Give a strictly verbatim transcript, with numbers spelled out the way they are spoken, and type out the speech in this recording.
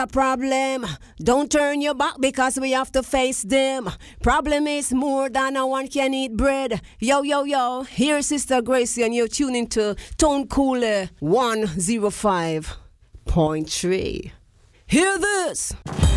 A problem. Don't turn your back because we have to face them. Problem is more than a one can eat bread. Yo, yo, yo. Here's Sister Gracie and you're tuning to Tone Cooler one oh five point three. Hear this.